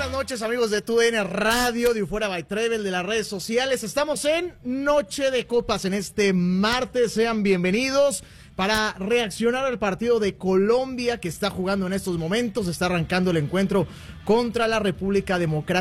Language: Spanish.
buenas noches, amigos de TUDN Radio, de Fuera by Travel, de las redes sociales. Estamos en Noche de Copas en este martes. Sean bienvenidos para reaccionar al partido de Colombia que está jugando en estos momentos. Está arrancando el encuentro contra la República Democrática